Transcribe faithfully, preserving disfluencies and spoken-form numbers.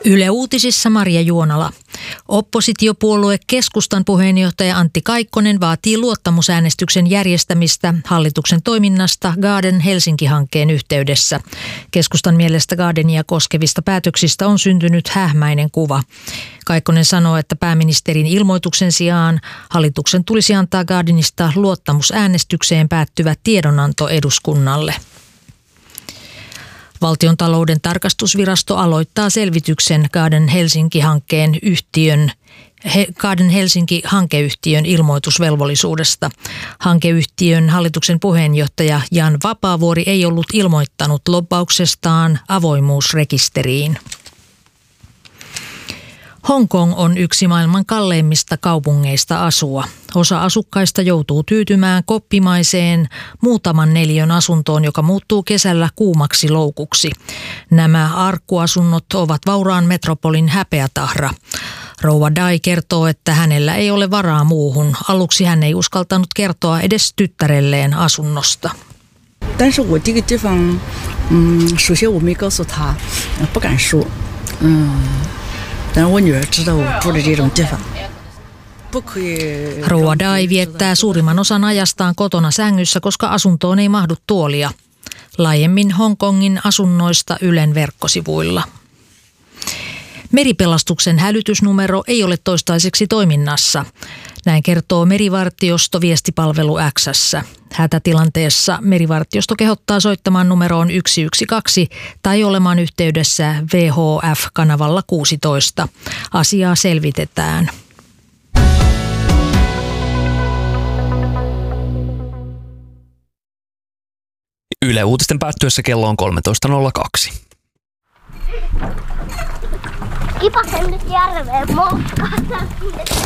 Yle Uutisissa Maria Juonala. Oppositiopuolue Keskustan puheenjohtaja Antti Kaikkonen vaatii luottamusäänestyksen järjestämistä hallituksen toiminnasta Garden Helsinki-hankkeen yhteydessä. Keskustan mielestä Gardenia koskevista päätöksistä on syntynyt hähmäinen kuva. Kaikkonen sanoo, että pääministerin ilmoituksen sijaan hallituksen tulisi antaa Gardenista luottamusäänestykseen päättyvä tiedonanto eduskunnalle. Valtiontalouden tarkastusvirasto aloittaa selvityksen Garden Helsinki-hankkeen yhtiön, Garden Helsinki-hankeyhtiön ilmoitusvelvollisuudesta. Hankeyhtiön hallituksen puheenjohtaja Jan Vapaavuori ei ollut ilmoittanut lobbauksestaan avoimuusrekisteriin. Hongkong on yksi maailman kalleimmista kaupungeista asua. Osa asukkaista joutuu tyytymään koppimaiseen muutaman neliön asuntoon, joka muuttuu kesällä kuumaksi loukuksi. Nämä arkkuasunnot ovat vauraan metropolin häpeätahra. Rouva Dai kertoo, että hänellä ei ole varaa muuhun. Aluksi hän ei uskaltanut kertoa edes tyttärelleen asunnosta. 但是我这个地方嗯首先我没告诉他不敢说嗯 Rouva Dai viettää suurimman osan ajastaan kotona sängyssä, koska asuntoon ei mahdu tuolia. Laajemmin Hongkongin asunnoista Ylen verkkosivuilla. Meripelastuksen hälytysnumero ei ole toistaiseksi toiminnassa. Näin kertoo merivartiosto viestipalvelu X:ssä. Hätätilanteessa merivartiosto kehottaa soittamaan numeroon yksi yksi kaksi tai olemaan yhteydessä W H F-kanavalla kuusitoista. Asiaa selvitetään. Yle Uutisten päättyessä kello on kolmetoista nolla kaksi. Kipasen nyt järveen moskata.